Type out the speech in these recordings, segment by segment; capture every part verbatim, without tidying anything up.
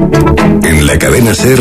En la cadena SER,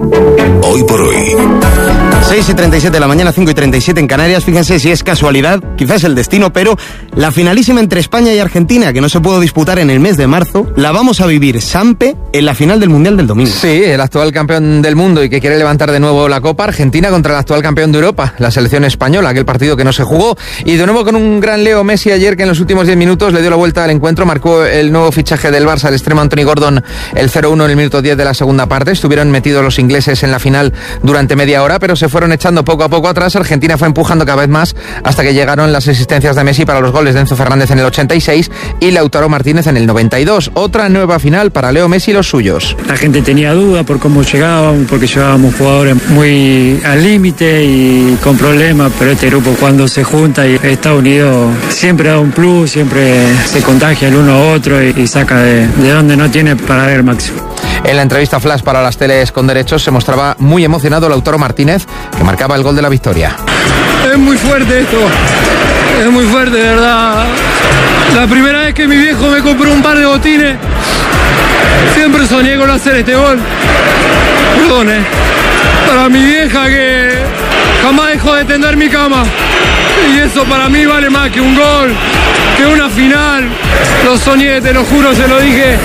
hoy por hoy. seis y treinta y siete de la mañana, cinco y treinta y siete en Canarias. Fíjense si es casualidad, quizás el destino, pero la finalísima entre España y Argentina, que no se pudo disputar en el mes de marzo, la vamos a vivir Sampe en la final del Mundial del domingo. Sí, el actual campeón del mundo y que quiere levantar de nuevo la Copa, Argentina contra el actual campeón de Europa, la selección española, aquel partido que no se jugó. Y de nuevo con un gran Leo Messi ayer, que en los últimos diez minutos le dio la vuelta al encuentro, marcó el nuevo fichaje del Barça, el extremo Anthony Gordon, el cero uno en el minuto diez de la segunda parte. Estuvieron metidos los ingleses en la final durante media hora, pero se fueron echando poco a poco atrás. Argentina fue empujando cada vez más hasta que llegaron las asistencias de Messi para los goles de Enzo Fernández en el ochenta y seis y Lautaro Martínez en el noventa y dos. Otra nueva final para Leo Messi y los suyos. La gente tenía dudas por cómo llegábamos, porque llevábamos jugadores muy al límite y con problemas, pero este grupo cuando se junta y está unido siempre da un plus, siempre se contagia el uno a otro y, y saca de, de donde no tiene para dar el máximo. En la entrevista flash para las teles con derechos se mostraba muy emocionado Lautaro Martínez, que marcaba el gol de la victoria. Es muy fuerte esto, es muy fuerte, de verdad. La primera vez que mi viejo me compró un par de botines, siempre soñé con hacer este gol. Perdón, eh. Para mi vieja que jamás dejó de tender mi cama. Y eso para mí vale más que un gol, que una final. Lo soñé, te lo juro, se lo dije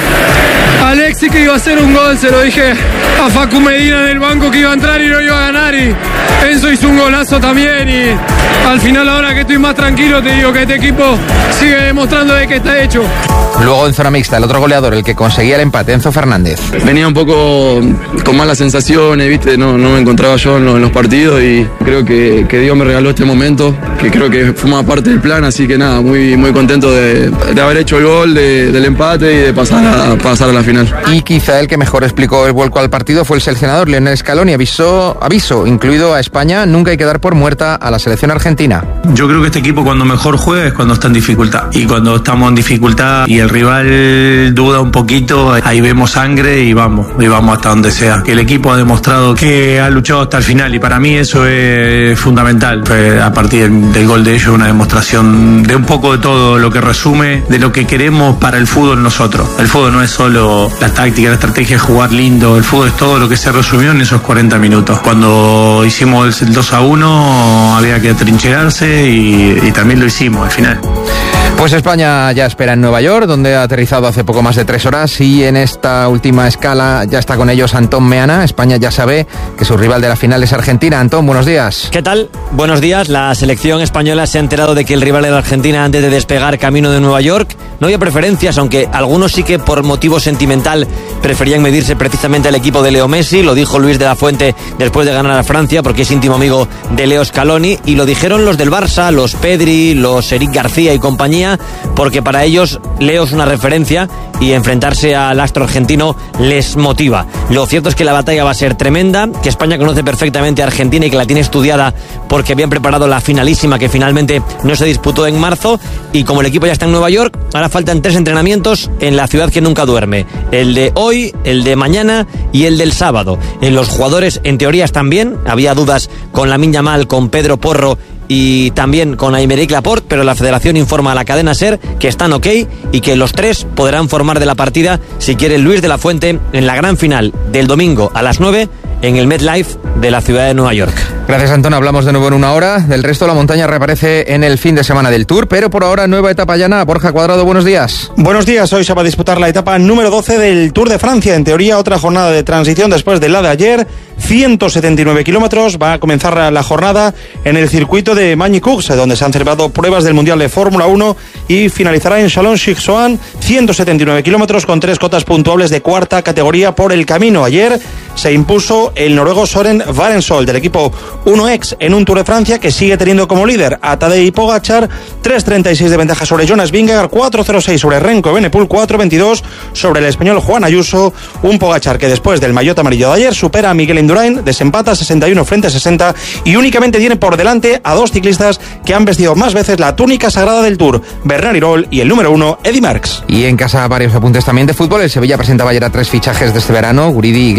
a Alexis que iba a hacer un gol, se lo dije a Facu Medina en el banco que iba a entrar y no iba a ganar, y Enzo hizo un golazo también, y al final ahora que estoy más tranquilo te digo que este equipo sigue demostrando de que está hecho. Luego en zona mixta, el otro goleador, el que conseguía el empate, Enzo Fernández. Venía un poco con malas sensaciones, ¿viste? No, no me encontraba yo en los, en los partidos y creo que, que Dios me regaló este momento, que creo que forma parte del plan, así que nada, muy, muy contento de, de haber hecho el gol, de, del empate y de pasar a, pasar a la final. Y quizá el que mejor explicó el vuelco al partido fue el seleccionador Lionel Scaloni. Avisó, aviso, incluido a España, nunca hay que dar por muerta a la selección argentina. Yo creo que este equipo cuando mejor juega es cuando está en dificultad, y cuando estamos en dificultad y el rival duda un poquito, ahí vemos sangre y vamos, y vamos hasta donde sea. Que el equipo ha demostrado que ha luchado hasta el final, y para mí eso es fundamental. Fue a partir del gol de ellos una demostración de un poco de todo lo que resume de lo que queremos para el fútbol nosotros. El fútbol no es solo la táctica, la estrategia, es jugar lindo. El fútbol es todo lo que se resumió en esos cuarenta minutos. Cuando hicimos el dos a uno había que atrincherarse y, y también lo hicimos al final. Pues España ya espera en Nueva York, donde ha aterrizado hace poco más de tres horas, y en esta última escala ya está con ellos Antón Meana. España ya sabe que su rival de la final es Argentina. Antón, buenos días. ¿Qué tal? Buenos días. La selección española se ha enterado de que el rival era Argentina antes de despegar camino de Nueva York. No había preferencias, aunque algunos sí que por motivo sentimental preferían medirse precisamente al equipo de Leo Messi. Lo dijo Luis de la Fuente después de ganar a Francia, porque es íntimo amigo de Leo Scaloni, y lo dijeron los del Barça, los Pedri, los Eric García y compañía, porque para ellos Leo es una referencia y enfrentarse al astro argentino les motiva. Lo cierto es que la batalla va a ser tremenda, que España conoce perfectamente a Argentina y que la tiene estudiada porque habían preparado la finalísima que finalmente no se disputó en marzo, y como el equipo ya está en Nueva York, ahora faltan tres entrenamientos en la ciudad que nunca duerme: el de hoy, el de mañana y el del sábado. En los jugadores en teoría están bien, había dudas con Lamine Yamal, con Pedro Porro y también con Aymeric Laporte, pero la federación informa a la cadena SER que están ok y que los tres podrán formar de la partida, si quiere Luis de la Fuente, en la gran final del domingo a las nueve en el MetLife de la ciudad de Nueva York. Gracias, Antón. Hablamos de nuevo en una hora. Del resto, la montaña reaparece en el fin de semana del Tour, pero por ahora nueva etapa llana. Borja Cuadrado, buenos días. Buenos días. Hoy se va a disputar la etapa número doce del Tour de Francia. En teoría, otra jornada de transición después de la de ayer. ciento setenta y nueve kilómetros. Va a comenzar la jornada en el circuito de Magny-Cours, donde se han celebrado pruebas del Mundial de Fórmula uno, y finalizará en Chalon-sur-Saône. ciento setenta y nueve kilómetros con tres cotas puntuables de cuarta categoría por el camino. Ayer se impuso el noruego Søren Varensol del equipo uno X en un Tour de Francia que sigue teniendo como líder a Tadej Pogačar, tres treinta y seis de ventaja sobre Jonas Vingegaard, cuatro cero seis sobre Renko Evenepoel, cuatro veintidós sobre el español Juan Ayuso. Un Pogačar que después del maillot amarillo de ayer supera a Miguel Indurain, desempata sesenta y uno frente a sesenta y únicamente tiene por delante a dos ciclistas que han vestido más veces la túnica sagrada del Tour: Bernard Hinault y el número uno, Eddy Merckx. Y en casa varios apuntes también de fútbol. El Sevilla presentaba ayer a tres fichajes de este verano: Guridi, Iglesias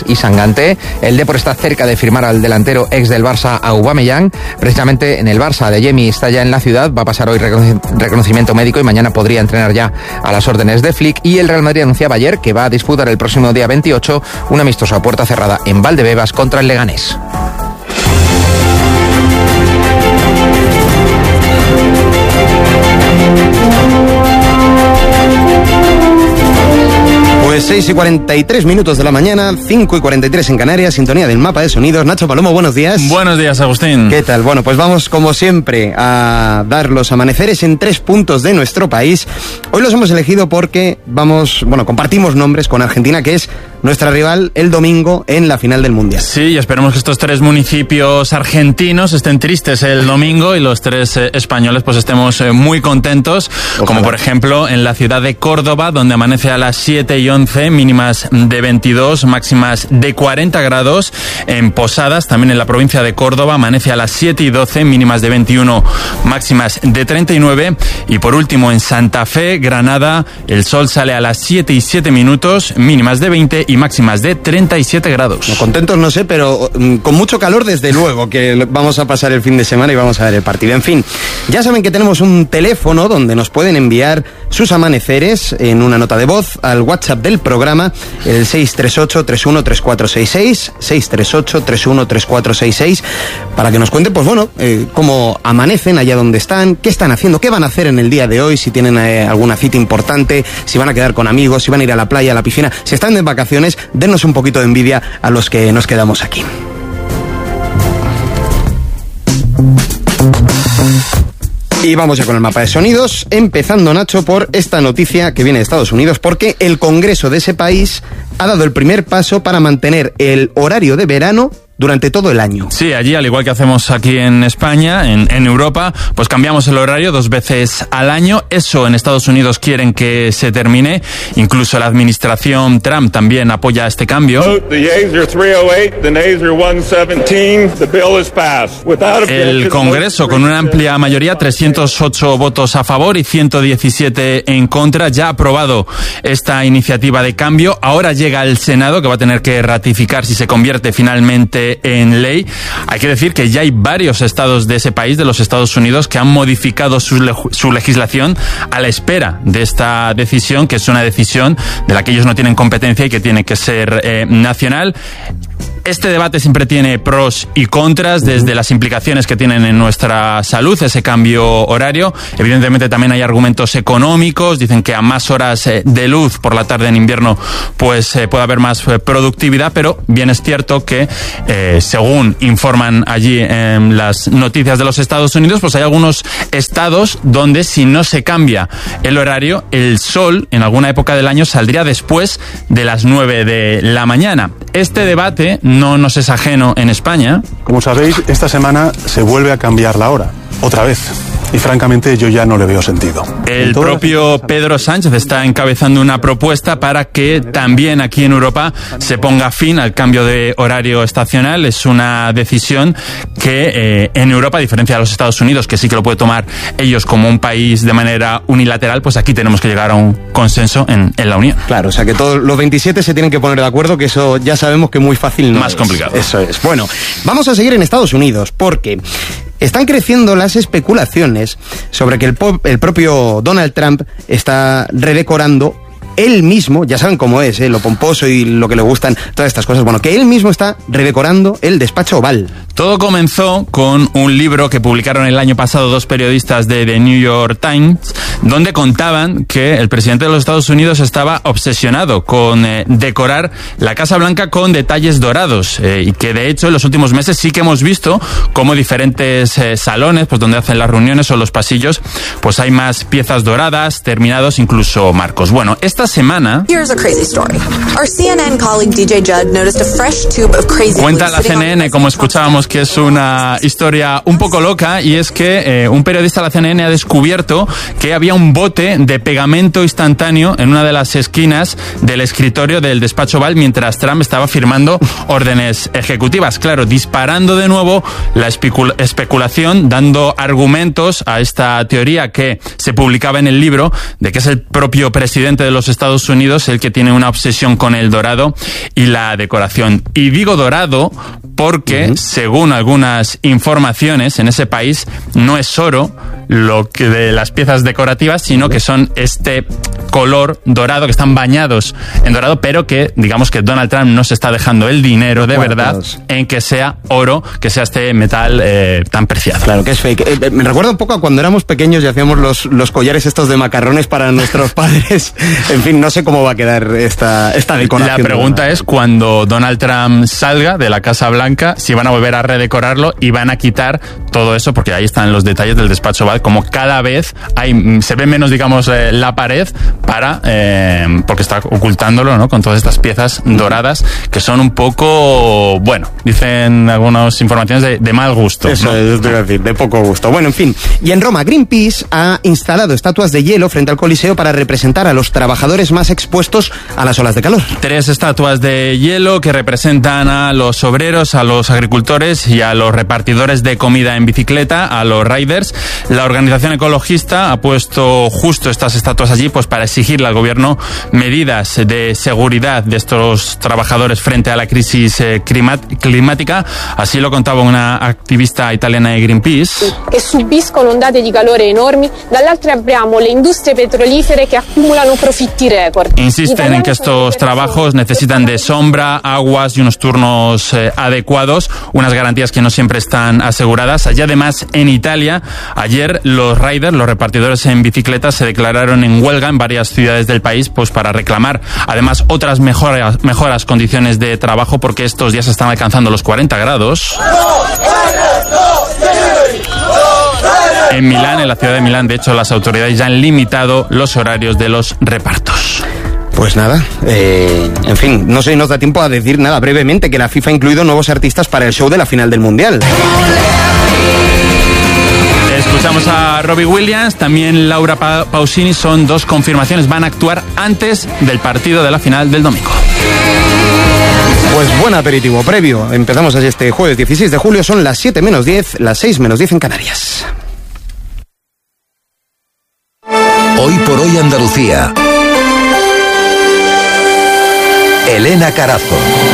y Sangante. El Depor está cerca de firmar al delantero ex del Barça, Aubameyang. Precisamente en el Barça, Adeyemi está ya en la ciudad, va a pasar hoy reconocimiento médico y mañana podría entrenar ya a las órdenes de Flick. Y el Real Madrid anunciaba ayer que va a disputar el próximo día veintiocho un amistoso a puerta cerrada en Valdebebas contra el Leganés. Pues seis y cuarenta y tres minutos de la mañana, cinco y cuarenta y tres en Canarias, sintonía del mapa de sonidos. Nacho Palomo, buenos días. Buenos días, Agustín. ¿Qué tal? Bueno, pues vamos como siempre a dar los amaneceres en tres puntos de nuestro país. Hoy los hemos elegido porque vamos, bueno, compartimos nombres con Argentina, que es nuestra rival el domingo en la final del Mundial. Sí, y esperemos que estos tres municipios argentinos estén tristes el domingo y los tres eh, españoles pues estemos eh, muy contentos. Ojalá. Como por ejemplo en la ciudad de Córdoba, donde amanece a las siete y once, mínimas de veintidós, máximas de cuarenta grados. En Posadas, también en la provincia de Córdoba, amanece a las siete y doce, mínimas de veintiuno, máximas de treinta y nueve. Y por último en Santa Fe, Granada, el sol sale a las siete y siete minutos, mínimas de veinte y máximas de treinta y siete grados. No, contentos no sé, pero um, con mucho calor desde luego, que vamos a pasar el fin de semana y vamos a ver el partido. En fin, ya saben que tenemos un teléfono donde nos pueden enviar sus amaneceres en una nota de voz al WhatsApp del programa, el seis tres ocho, tres uno tres cuatro seis seis, seis tres ocho, tres uno tres cuatro seis seis, para que nos cuenten, pues bueno, eh, cómo amanecen allá donde están, qué están haciendo, qué van a hacer en el día de hoy, si tienen eh, alguna cita importante, si van a quedar con amigos, si van a ir a la playa, a la piscina, si están de vacaciones. Denos un poquito de envidia a los que nos quedamos aquí. Y vamos ya con el mapa de sonidos, empezando, Nacho, por esta noticia que viene de Estados Unidos, porque el Congreso de ese país ha dado el primer paso para mantener el horario de verano durante todo el año. Sí, allí, al igual que hacemos aquí en España, en, en Europa, pues cambiamos el horario dos veces al año. Eso en Estados Unidos quieren que se termine. Incluso la administración Trump también apoya este cambio. El Congreso, con una amplia mayoría, trescientos ocho votos a favor y ciento diecisiete en contra, ya ha aprobado esta iniciativa de cambio. Ahora llega al Senado, que va a tener que ratificar si se convierte finalmente en ley. Hay que decir que ya hay varios estados de ese país, de los Estados Unidos, que han modificado su, le su legislación a la espera de esta decisión, que es una decisión de la que ellos no tienen competencia y que tiene que ser eh, nacional. Este debate siempre tiene pros y contras, desde las implicaciones que tienen en nuestra salud, ese cambio horario. Evidentemente también hay argumentos económicos. Dicen que a más horas de luz por la tarde en invierno, pues eh, puede haber más productividad, pero bien es cierto que, eh, según informan allí en las noticias de los Estados Unidos, pues hay algunos estados donde si no se cambia el horario, el sol en alguna época del año saldría después de las nueve de la mañana. Este debate no nos es ajeno en España. Como sabéis, esta semana se vuelve a cambiar la hora, otra vez. Y francamente yo ya no le veo sentido. El propio Pedro Sánchez está encabezando una propuesta para que también aquí en Europa se ponga fin al cambio de horario estacional. Es una decisión que eh, en Europa, a diferencia de los Estados Unidos, que sí que lo puede tomar ellos como un país de manera unilateral, pues aquí tenemos que llegar a un consenso en, en la Unión. Claro, o sea que todos los veintisiete se tienen que poner de acuerdo, que eso ya sabemos que muy fácil no Más es. complicado. Eso es. Bueno, vamos a seguir en Estados Unidos, porque están creciendo las especulaciones sobre que el, el propio Donald Trump está redecorando él mismo, ya saben cómo es, ¿eh? Lo pomposo y lo que le gustan, todas estas cosas. Bueno, que él mismo está redecorando el despacho Oval. Todo comenzó con un libro que publicaron el año pasado dos periodistas de The New York Times, donde contaban que el presidente de los Estados Unidos estaba obsesionado con eh, decorar la Casa Blanca con detalles dorados, eh, y que de hecho en los últimos meses sí que hemos visto cómo diferentes eh, salones, pues donde hacen las reuniones o los pasillos, pues hay más piezas doradas, terminados, incluso marcos. Bueno, esta semana cuenta la C N N, como escuchábamos, que es una historia un poco loca, y es que eh, un periodista de la C N N ha descubierto que había un bote de pegamento instantáneo en una de las esquinas del escritorio del despacho Oval mientras Trump estaba firmando órdenes ejecutivas. Claro, disparando de nuevo la especul- especulación, dando argumentos a esta teoría que se publicaba en el libro de que es el propio presidente de los Estados Unidos el que tiene una obsesión con el dorado y la decoración. Y digo dorado porque, uh-huh. según algunas informaciones, en ese país no es oro lo que de las piezas decorativas, sino que son este color dorado, que están bañados en dorado, pero que digamos que Donald Trump no se está dejando el dinero de verdad en que sea oro, que sea este metal eh, tan preciado. Claro que es fake. Eh, me recuerda un poco a cuando éramos pequeños y hacíamos los, los collares estos de macarrones para nuestros padres. En fin, no sé cómo va a quedar esta, esta decoración. La pregunta es, cuando Donald Trump salga de la Casa Blanca, si van a volver a redecorarlo y van a quitar todo eso, porque ahí están los detalles del despacho Oval, como cada vez hay, se ve menos, digamos, eh, la pared, para eh, porque está ocultándolo, ¿no?, con todas estas piezas doradas que son un poco, bueno, dicen algunas informaciones de, de mal gusto. Eso, ¿no? es decir, de poco gusto. Bueno, en fin. Y en Roma, Greenpeace ha instalado estatuas de hielo frente al Coliseo para representar a los trabajadores más expuestos a las olas de calor. Tres estatuas de hielo que representan a los obreros, a los agricultores y a los repartidores de comida en bicicleta, a los riders. La organización ecologista ha puesto justo estas estatuas allí pues para exigirle al gobierno medidas de seguridad de estos trabajadores frente a la crisis eh, climática. Así lo contaba una activista italiana de Greenpeace. Che subiscono ondate di calore enormi, dall'altra abbiamo le industrie petrolifere che accumulano profitti record. Insisten en que estos trabajos necesitan de sombra, aguas y unos turnos eh, adecuados, unas garantías que no siempre están aseguradas. Allí, además, en Italia, ayer los riders, los repartidores en bicicletas, se declararon en huelga en varias ciudades del país pues para reclamar además otras mejoras, mejoras condiciones de trabajo, porque estos días están alcanzando los cuarenta grados. En Milán, en la ciudad de Milán, de hecho, las autoridades ya han limitado los horarios de los repartos. Pues nada, eh, en fin, no sé si nos da tiempo a decir nada brevemente que la FIFA ha incluido nuevos artistas para el show de la final del Mundial. Escuchamos a Robbie Williams, también Laura pa- Pausini, son dos confirmaciones, van a actuar antes del partido de la final del domingo. Pues buen aperitivo previo, empezamos así este jueves dieciséis de julio, son las siete menos diez, las seis menos diez en Canarias. Hoy por hoy Andalucía. Elena Carazo.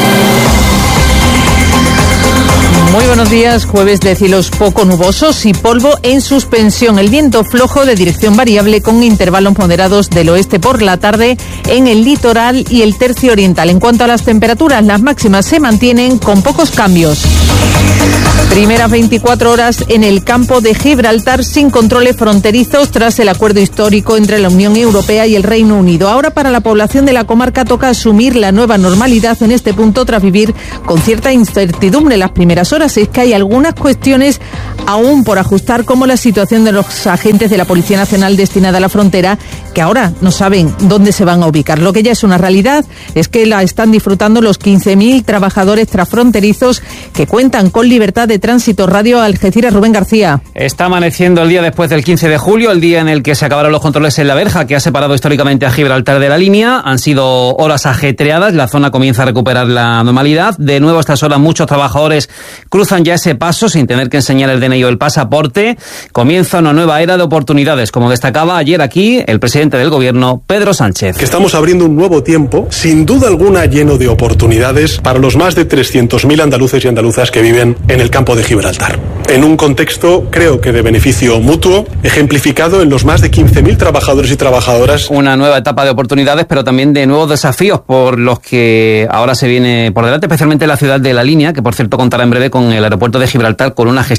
Muy buenos días, jueves de cielos poco nubosos y polvo en suspensión. El viento flojo de dirección variable con intervalos moderados del oeste por la tarde en el litoral y el tercio oriental. En cuanto a las temperaturas, las máximas se mantienen con pocos cambios. Primeras veinticuatro horas en el campo de Gibraltar sin controles fronterizos tras el acuerdo histórico entre la Unión Europea y el Reino Unido. Ahora para la población de la comarca toca asumir la nueva normalidad en este punto tras vivir con cierta incertidumbre las primeras horas. Es que hay algunas cuestiones aún por ajustar, como la situación de los agentes de la Policía Nacional destinada a la frontera, que ahora no saben dónde se van a ubicar. Lo que ya es una realidad es que la están disfrutando los quince mil trabajadores transfronterizos que cuentan con libertad de tránsito. Radio Algeciras, Rubén García. Está amaneciendo el día después del quince de julio, el día en el que se acabaron los controles en la verja, que ha separado históricamente a Gibraltar de la línea. Han sido horas ajetreadas, la zona comienza a recuperar la normalidad. De nuevo a estas horas muchos trabajadores cruzan ya ese paso sin tener que enseñar el D N I o el pasaporte. Comienza una nueva era de oportunidades, como destacaba ayer aquí el presidente del gobierno, Pedro Sánchez. Que estamos abriendo un nuevo tiempo, sin duda alguna lleno de oportunidades para los más de trescientos mil andaluces y andaluzas que viven en el campo de Gibraltar. En un contexto, creo que de beneficio mutuo, ejemplificado en los más de quince mil trabajadores y trabajadoras. Una nueva etapa de oportunidades, pero también de nuevos desafíos por los que ahora se viene por delante, especialmente la ciudad de La Línea, que por cierto contará en breve con el aeropuerto de Gibraltar con una gestión compartida.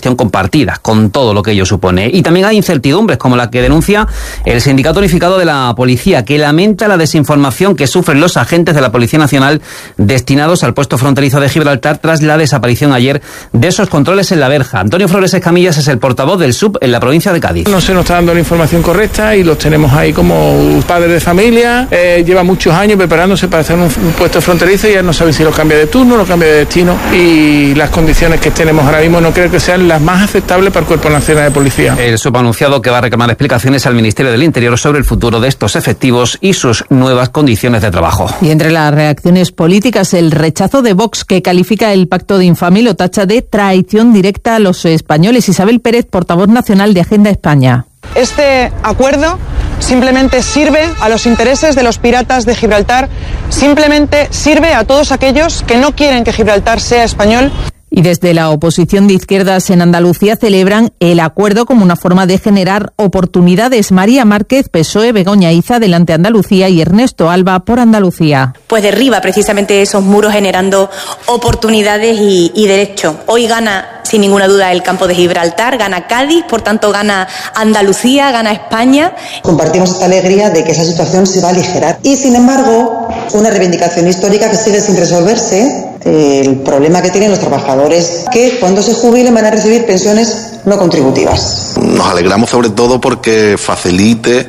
compartidas, con todo lo que ello supone. Y también hay incertidumbres, como la que denuncia el Sindicato Unificado de la Policía, que lamenta la desinformación que sufren los agentes de la Policía Nacional destinados al puesto fronterizo de Gibraltar tras la desaparición ayer de esos controles en la verja. Antonio Flores Escamillas es el portavoz del S U B en la provincia de Cádiz. No se nos está dando la información correcta y los tenemos ahí como padres de familia. Eh, lleva muchos años preparándose para hacer un, un puesto fronterizo y ya no saben si lo cambia de turno, lo cambia de destino, y las condiciones que tenemos ahora mismo no creo que sean las más aceptables para el Cuerpo Nacional de Policía. El S U B ha anunciado que va a reclamar explicaciones al Ministerio del Interior sobre el futuro de estos efectivos y sus nuevas condiciones de trabajo. Y entre las reacciones políticas, el rechazo de Vox, que califica el pacto de infamia y lo tacha de traición directa a los españoles. Isabel Pérez, portavoz nacional de Agenda España. Este acuerdo simplemente sirve a los intereses de los piratas de Gibraltar, simplemente sirve a todos aquellos que no quieren que Gibraltar sea español. Y desde la oposición de izquierdas en Andalucía celebran el acuerdo como una forma de generar oportunidades. María Márquez, P S O E, Begoña Iza, Adelante Andalucía, y Ernesto Alba, por Andalucía. Pues derriba precisamente esos muros, generando oportunidades y, y derechos. Hoy gana sin ninguna duda el campo de Gibraltar, gana Cádiz, por tanto gana Andalucía, gana España. Compartimos esta alegría de que esa situación se va a aligerar. Y sin embargo, una reivindicación histórica que sigue sin resolverse, el problema que tienen los trabajadores que cuando se jubilen van a recibir pensiones no contributivas. Nos alegramos sobre todo porque facilite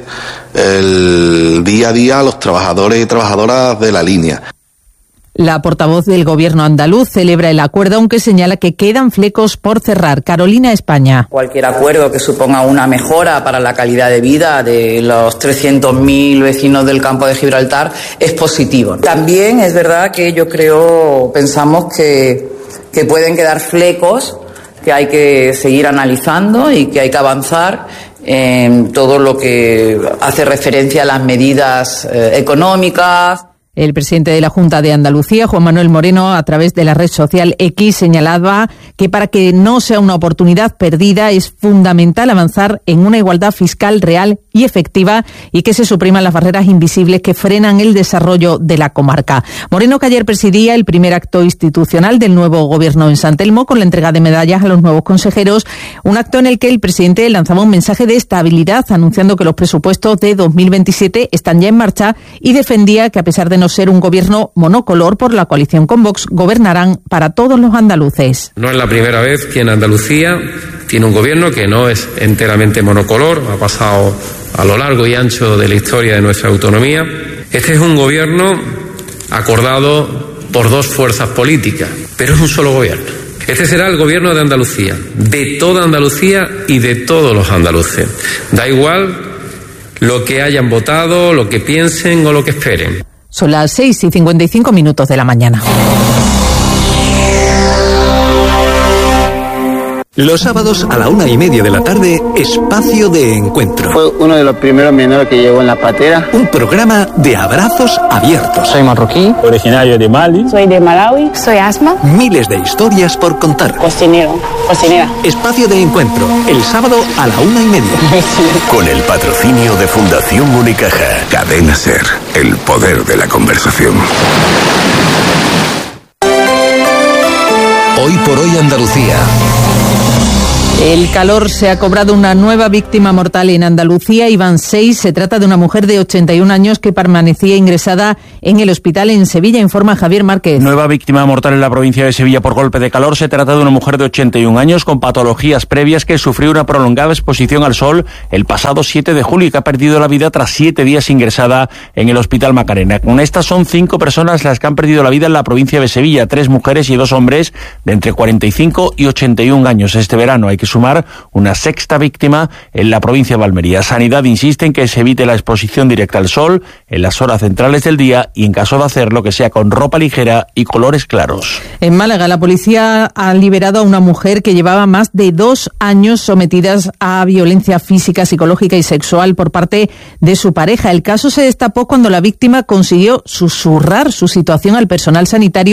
el día a día a los trabajadores y trabajadoras de la línea. La portavoz del Gobierno andaluz celebra el acuerdo, aunque señala que quedan flecos por cerrar. Carolina, España. Cualquier acuerdo que suponga una mejora para la calidad de vida de los trescientos mil vecinos del campo de Gibraltar es positivo. También es verdad que yo creo, pensamos que, que pueden quedar flecos que hay que seguir analizando y que hay que avanzar en todo lo que hace referencia a las medidas eh, económicas. El presidente de la Junta de Andalucía, Juan Manuel Moreno, a través de la red social X, señalaba que para que no sea una oportunidad perdida es fundamental avanzar en una igualdad fiscal real y efectiva y que se supriman las barreras invisibles que frenan el desarrollo de la comarca. Moreno, que ayer presidía el primer acto institucional del nuevo gobierno en San Telmo con la entrega de medallas a los nuevos consejeros, un acto en el que el presidente lanzaba un mensaje de estabilidad anunciando que los presupuestos de dos mil veintisiete están ya en marcha y defendía que a pesar de no ser un gobierno monocolor por la coalición con Vox, gobernarán para todos los andaluces. No es la primera vez que en Andalucía tiene un gobierno que no es enteramente monocolor, ha pasado a lo largo y ancho de la historia de nuestra autonomía. Este es un gobierno acordado por dos fuerzas políticas, pero es un solo gobierno. Este será el gobierno de Andalucía, de toda Andalucía y de todos los andaluces. Da igual lo que hayan votado, lo que piensen o lo que esperen. Son las seis y cincuenta y cinco minutos de la mañana. Los sábados a la una y media de la tarde, Espacio de Encuentro. Fue uno de los primeros menores que llegó en la patera. Un programa de abrazos abiertos. Soy marroquí, originario de Mali. Soy de Malawi, soy Asma. Miles de historias por contar. Cocinero, cocinera. Espacio de Encuentro, el sábado a la una y media. Con el patrocinio de Fundación Unicaja. Cadena Ser, el poder de la conversación. Hoy por hoy Andalucía. El calor se ha cobrado una nueva víctima mortal en Andalucía. Iban seis. Se trata de una mujer de ochenta y un años que permanecía ingresada en el hospital en Sevilla, informa Javier Márquez. Nueva víctima mortal en la provincia de Sevilla por golpe de calor. Se trata de una mujer de ochenta y un años con patologías previas que sufrió una prolongada exposición al sol el pasado siete de julio y que ha perdido la vida tras siete días ingresada en el Hospital Macarena. Con estas son cinco personas las que han perdido la vida en la provincia de Sevilla, tres mujeres y dos hombres de entre cuarenta y cinco y ochenta y un años. Este verano hay que sumar una sexta víctima en la provincia de Almería. Sanidad insiste en que se evite la exposición directa al sol en las horas centrales del día y en caso de hacerlo que sea con ropa ligera y colores claros. En Málaga, la policía ha liberado a una mujer que llevaba más de dos años sometidas a violencia física, psicológica y sexual por parte de su pareja. El caso se destapó cuando la víctima consiguió susurrar su situación al personal sanitario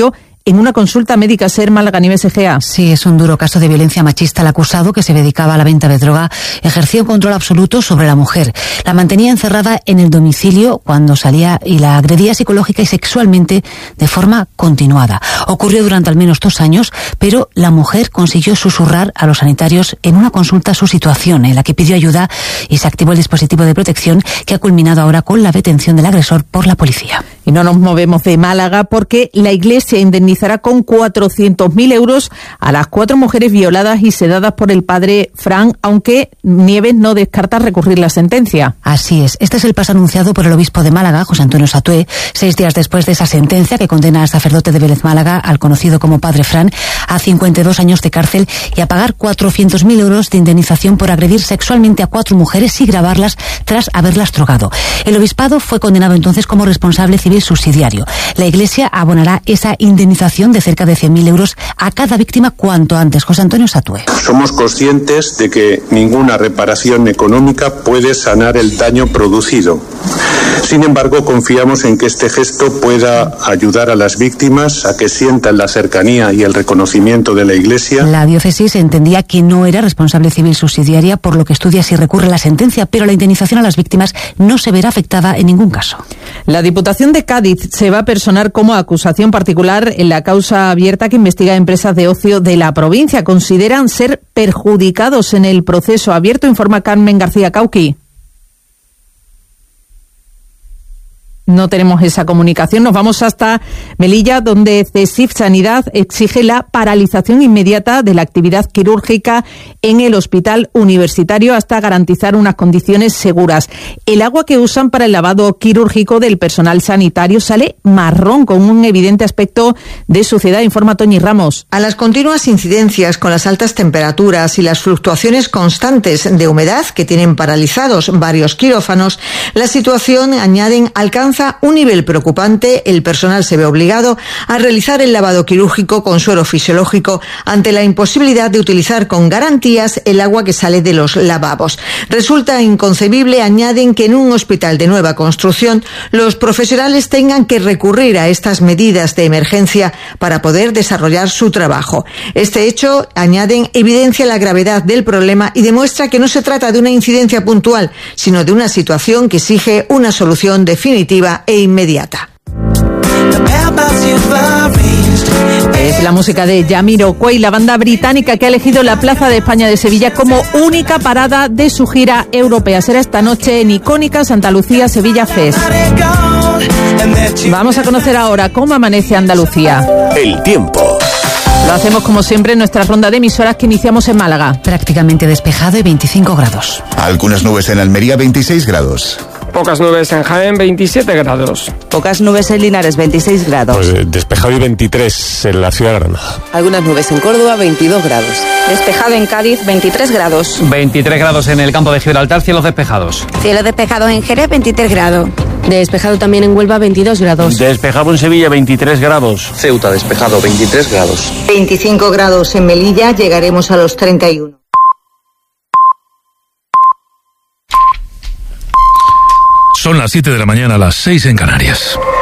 en una consulta médica. Ser Málaga, Nieves Egea. Sí, es un duro caso de violencia machista. El acusado, que se dedicaba a la venta de droga, ejercía un control absoluto sobre la mujer. La mantenía encerrada en el domicilio cuando salía y la agredía psicológica y sexualmente de forma continuada. Ocurrió durante al menos dos años, pero la mujer consiguió susurrar a los sanitarios en una consulta su situación, en la que pidió ayuda y se activó el dispositivo de protección que ha culminado ahora con la detención del agresor por la policía. Y no nos movemos de Málaga porque la Iglesia indemnizará con cuatrocientos mil euros a las cuatro mujeres violadas y sedadas por el padre Fran, aunque Nieves no descarta recurrir la sentencia. Así es. Este es el paso anunciado por el obispo de Málaga, José Antonio Satué, seis días después de esa sentencia que condena al sacerdote de Vélez Málaga, al conocido como padre Fran, a cincuenta y dos años de cárcel y a pagar cuatrocientos mil euros de indemnización por agredir sexualmente a cuatro mujeres y grabarlas tras haberlas drogado. El obispado fue condenado entonces como responsable civil subsidiario. La Iglesia abonará esa indemnización de cerca de cien mil euros a cada víctima cuanto antes. José Antonio Satué. Somos conscientes de que ninguna reparación económica puede sanar el daño producido. Sin embargo, confiamos en que este gesto pueda ayudar a las víctimas a que sientan la cercanía y el reconocimiento de la Iglesia. La diócesis entendía que no era responsable civil subsidiaria, por lo que estudia si recurre la sentencia, pero la indemnización a las víctimas no se verá afectada en ningún caso. La Diputación de Cádiz se va a personar como acusación particular en la causa abierta que investiga empresas de ocio de la provincia. Consideran ser perjudicados en el proceso abierto, informa Carmen García Cauqui. No tenemos esa comunicación. Nos vamos hasta Melilla, donde CESIF Sanidad exige la paralización inmediata de la actividad quirúrgica en el hospital universitario hasta garantizar unas condiciones seguras. El agua que usan para el lavado quirúrgico del personal sanitario sale marrón, con un evidente aspecto de suciedad, informa Toñi Ramos. A las continuas incidencias con las altas temperaturas y las fluctuaciones constantes de humedad que tienen paralizados varios quirófanos, la situación, añaden, alcanza un nivel preocupante. El personal se ve obligado a realizar el lavado quirúrgico con suero fisiológico ante la imposibilidad de utilizar con garantías el agua que sale de los lavabos. Resulta inconcebible, añaden, que en un hospital de nueva construcción los profesionales tengan que recurrir a estas medidas de emergencia para poder desarrollar su trabajo. Este hecho, añaden, evidencia la gravedad del problema y demuestra que no se trata de una incidencia puntual, sino de una situación que exige una solución definitiva e inmediata. Es la música de Jamiroquai, la banda británica que ha elegido la Plaza de España de Sevilla como única parada de su gira europea. Será esta noche en icónica Santa Lucía Sevilla Fest. Vamos a conocer ahora cómo amanece Andalucía. El tiempo. Lo hacemos como siempre en nuestra ronda de emisoras que iniciamos en Málaga. Prácticamente despejado y veinticinco grados. Algunas nubes en Almería, veintiséis grados. Pocas nubes en Jaén, veintisiete grados. Pocas nubes en Linares, veintiséis grados. Pues despejado y veintitrés en la ciudad de Granada. Algunas nubes en Córdoba, veintidós grados. Despejado en Cádiz, veintitrés grados. veintitrés grados en el campo de Gibraltar, cielos despejados. Cielos despejados en Jerez, veintitrés grados. Despejado también en Huelva, veintidós grados. Despejado en Sevilla, veintitrés grados. Ceuta, despejado, veintitrés grados. veinticinco grados en Melilla, llegaremos a los treinta y uno. Son las siete de la mañana, las seis en Canarias.